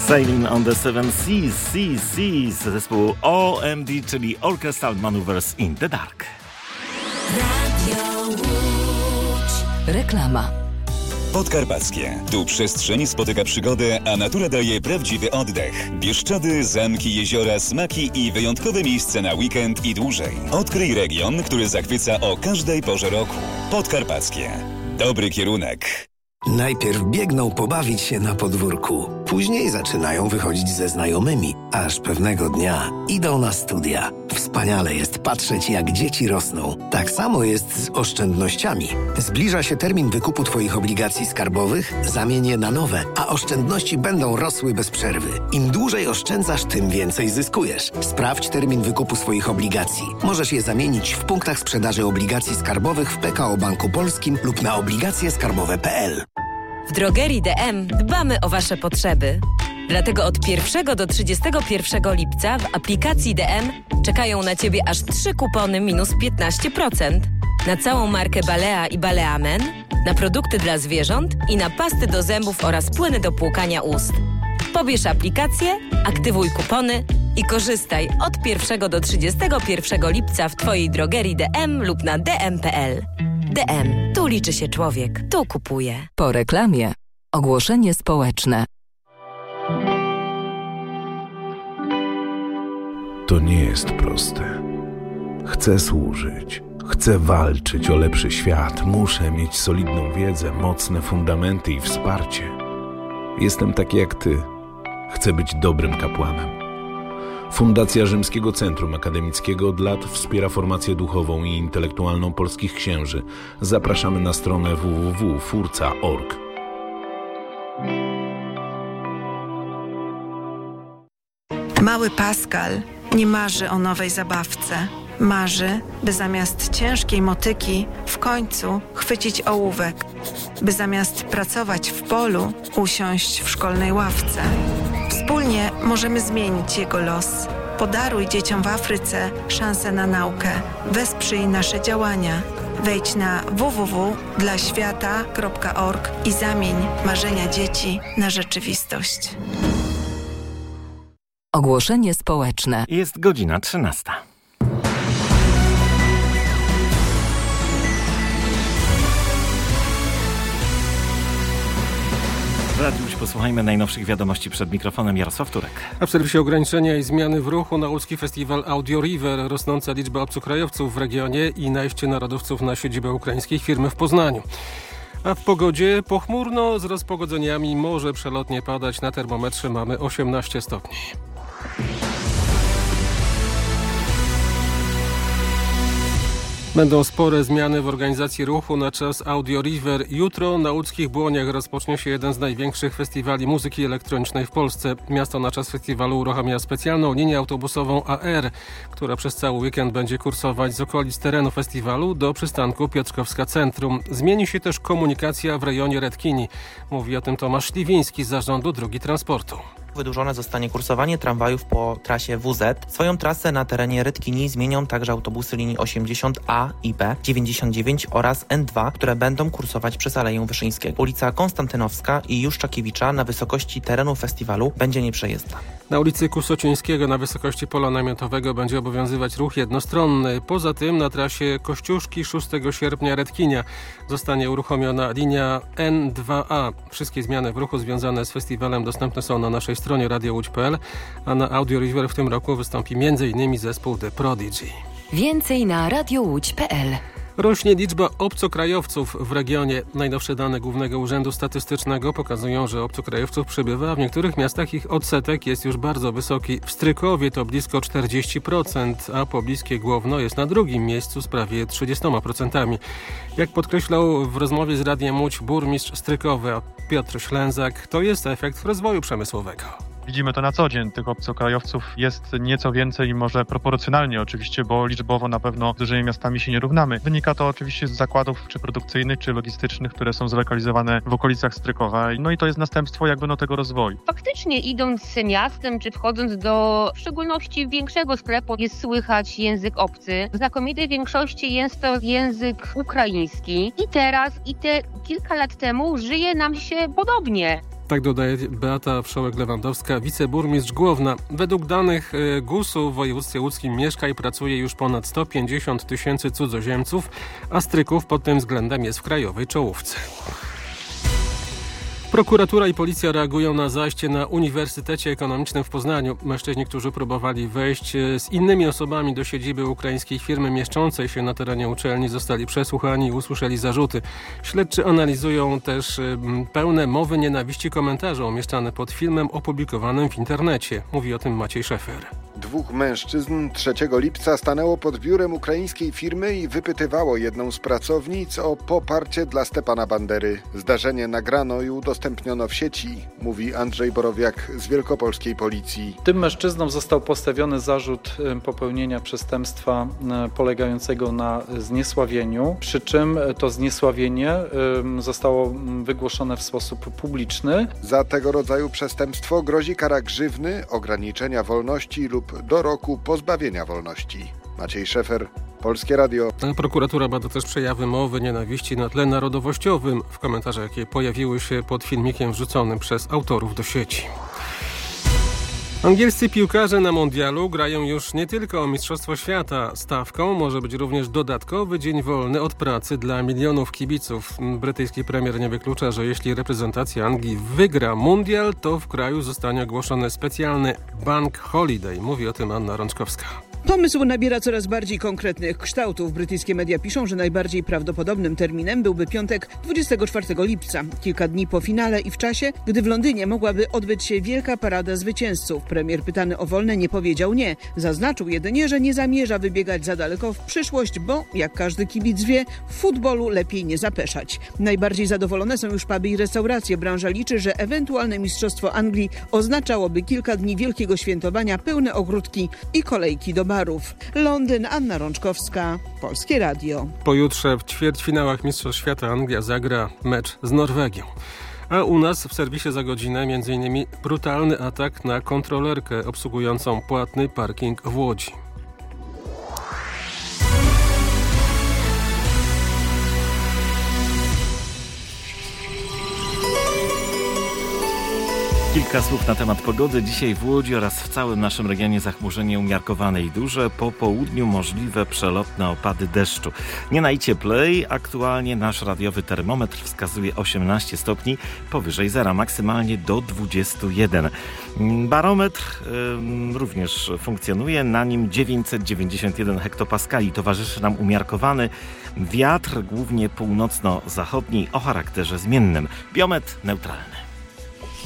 Sailing on the Seven Seas zespołu OMD, czyli Orchestral Maneuvers in the Dark. Radio Łódź. Reklama. Podkarpackie. Tu przestrzeń spotyka przygodę, a natura daje prawdziwy oddech. Bieszczady, zamki, jeziora, smaki i wyjątkowe miejsce na weekend i dłużej. Odkryj region, który zachwyca o każdej porze roku. Podkarpackie. Dobry kierunek. Najpierw biegną pobawić się na podwórku. Później zaczynają wychodzić ze znajomymi. Aż pewnego dnia idą na studia. Wspaniale jest patrzeć, jak dzieci rosną. Tak samo jest z oszczędnościami. Zbliża się termin wykupu Twoich obligacji skarbowych, zamień je na nowe, a oszczędności będą rosły bez przerwy. Im dłużej oszczędzasz, tym więcej zyskujesz. Sprawdź termin wykupu swoich obligacji. Możesz je zamienić w punktach sprzedaży obligacji skarbowych w PKO Banku Polskim lub na obligacjeskarbowe.pl. W drogerii DM dbamy o Wasze potrzeby. Dlatego od 1 do 31 lipca w aplikacji DM czekają na Ciebie aż 3 kupony minus 15% na całą markę Balea i Balea Men, na produkty dla zwierząt i na pasty do zębów oraz płyny do płukania ust. Pobierz aplikację, aktywuj kupony i korzystaj od 1 do 31 lipca w Twojej drogerii DM lub na dm.pl. DM. Tu liczy się człowiek. Tu kupuje. Po reklamie. Ogłoszenie społeczne. To nie jest proste. Chcę służyć. Chcę walczyć o lepszy świat. Muszę mieć solidną wiedzę, mocne fundamenty i wsparcie. Jestem taki jak ty. Chcę być dobrym kapłanem. Fundacja Rzymskiego Centrum Akademickiego od lat wspiera formację duchową i intelektualną polskich księży. Zapraszamy na stronę www.furca.org. Mały Pascal nie marzy o nowej zabawce. Marzy, by zamiast ciężkiej motyki w końcu chwycić ołówek. By zamiast pracować w polu, usiąść w szkolnej ławce. Wspólnie możemy zmienić jego los. Podaruj dzieciom w Afryce szansę na naukę. Wesprzyj nasze działania. Wejdź na www.dlaświata.org i zamień marzenia dzieci na rzeczywistość. Ogłoszenie społeczne. Jest godzina 13. W Radiu Łódź posłuchajmy najnowszych wiadomości przed mikrofonem. Jarosław Turek. A w serwisie ograniczenia i zmiany w ruchu na łódzki festiwal Audio River, rosnąca liczba obcokrajowców w regionie i najście narodowców na siedzibę ukraińskiej firmy w Poznaniu. A w pogodzie pochmurno z rozpogodzeniami, może przelotnie padać. Na termometrze mamy 18 stopni. Będą spore zmiany w organizacji ruchu na czas Audio River. Jutro na łódzkich Błoniach rozpocznie się jeden z największych festiwali muzyki elektronicznej w Polsce. Miasto na czas festiwalu uruchamia specjalną linię autobusową AR, która przez cały weekend będzie kursować z okolic terenu festiwalu do przystanku Piotrkowska Centrum. Zmieni się też komunikacja w rejonie Redkini. Mówi o tym Tomasz Śliwiński z Zarządu Drogi Transportu. Wydłużone zostanie kursowanie tramwajów po trasie WZ. Swoją trasę na terenie Redkini zmienią także autobusy linii 80A i B, 99 oraz N2, które będą kursować przez Aleję Wyszyńskiego. Ulica Konstantynowska i Juszczakiewicza na wysokości terenu festiwalu będzie nieprzejezdna. Na ulicy Kusocińskiego na wysokości pola namiotowego będzie obowiązywać ruch jednostronny. Poza tym na trasie Kościuszki 6 sierpnia Redkinia zostanie uruchomiona linia N2A. Wszystkie zmiany w ruchu związane z festiwalem dostępne są na naszej stronie radiołódź.pl, a na Audio River w tym roku wystąpi m.in. zespół The Prodigy. Więcej na radiołódź.pl. Rośnie liczba obcokrajowców w regionie. Najnowsze dane Głównego Urzędu Statystycznego pokazują, że obcokrajowców przybywa, a w niektórych miastach ich odsetek jest już bardzo wysoki. W Strykowie to blisko 40%, a pobliskie Głowno jest na drugim miejscu z prawie 30%. Jak podkreślał w rozmowie z Radiem Łódź burmistrz Strykowa Piotr Ślęzak, to jest efekt rozwoju przemysłowego. Widzimy to na co dzień. Tych obcokrajowców jest nieco więcej i może proporcjonalnie oczywiście, bo liczbowo na pewno z dużymi miastami się nie równamy. Wynika to oczywiście z zakładów czy produkcyjnych, czy logistycznych, które są zlokalizowane w okolicach Strykowa. No i to jest następstwo tego rozwoju. Faktycznie idąc miastem, czy wchodząc do w szczególności większego sklepu, jest słychać język obcy. W znakomitej większości jest to język ukraiński. I teraz, i te kilka lat temu żyje nam się podobnie. Tak dodaje Beata Wszołek-Lewandowska, wiceburmistrz Głowna. Według danych GUS-u w województwie łódzkim mieszka i pracuje już ponad 150 000 cudzoziemców, a Stryków pod tym względem jest w krajowej czołówce. Prokuratura i policja reagują na zajście na Uniwersytecie Ekonomicznym w Poznaniu. Mężczyźni, którzy próbowali wejść z innymi osobami do siedziby ukraińskiej firmy mieszczącej się na terenie uczelni, zostali przesłuchani i usłyszeli zarzuty. Śledczy analizują też pełne mowy nienawiści komentarze umieszczane pod filmem opublikowanym w internecie. Mówi o tym Maciej Szefer. 2 mężczyzn 3 lipca stanęło pod biurem ukraińskiej firmy i wypytywało jedną z pracownic o poparcie dla Stepana Bandery. Zdarzenie nagrano i udostępniono w sieci, mówi Andrzej Borowiak z wielkopolskiej policji. Tym mężczyznom został postawiony zarzut popełnienia przestępstwa polegającego na zniesławieniu, przy czym to zniesławienie zostało wygłoszone w sposób publiczny. Za tego rodzaju przestępstwo grozi kara grzywny, ograniczenia wolności lub do roku pozbawienia wolności. Maciej Szefer, Polskie Radio. Prokuratura bada też przejawy mowy nienawiści na tle narodowościowym. W komentarzach, jakie pojawiły się pod filmikiem wrzuconym przez autorów do sieci. Angielscy piłkarze na mundialu grają już nie tylko o Mistrzostwo Świata. Stawką może być również dodatkowy dzień wolny od pracy dla milionów kibiców. Brytyjski premier nie wyklucza, że jeśli reprezentacja Anglii wygra mundial, to w kraju zostanie ogłoszony specjalny bank holiday. Mówi o tym Anna Rączkowska. Pomysł nabiera coraz bardziej konkretnych kształtów. Brytyjskie media piszą, że najbardziej prawdopodobnym terminem byłby piątek 24 lipca, kilka dni po finale i w czasie, gdy w Londynie mogłaby odbyć się wielka parada zwycięzców. Premier pytany o wolne nie powiedział nie. Zaznaczył jedynie, że nie zamierza wybiegać za daleko w przyszłość, bo, jak każdy kibic wie, w futbolu lepiej nie zapeszać. Najbardziej zadowolone są już puby i restauracje. Branża liczy, że ewentualne mistrzostwo Anglii oznaczałoby kilka dni wielkiego świętowania, pełne ogródki i kolejki do barów. Londyn, Anna Rączkowska, Polskie Radio. Pojutrze w ćwierćfinałach Mistrzostw Świata Anglia zagra mecz z Norwegią. A u nas w serwisie za godzinę m.in. brutalny atak na kontrolerkę obsługującą płatny parking w Łodzi. Kilka słów na temat pogody. Dzisiaj w Łodzi oraz w całym naszym regionie zachmurzenie umiarkowane i duże. Po południu możliwe przelotne opady deszczu. Nie najcieplej. Aktualnie nasz radiowy termometr wskazuje 18 stopni powyżej zera, maksymalnie do 21. Barometr również funkcjonuje. Na nim 991 hektopaskali. Towarzyszy nam umiarkowany wiatr, głównie północno-zachodni o charakterze zmiennym. Biometr neutralny.